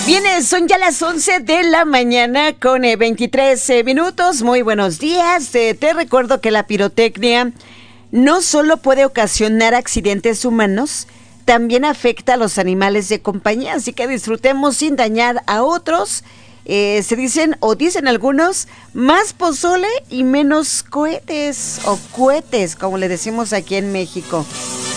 Bien, son ya las 11 de la mañana con 23 minutos. Muy buenos días. Te recuerdo que la pirotecnia no solo puede ocasionar accidentes humanos, también afecta a los animales de compañía. Así que disfrutemos sin dañar a otros. Se dicen, o dicen algunos, más pozole y menos cohetes, o cohetes, como le decimos aquí en México.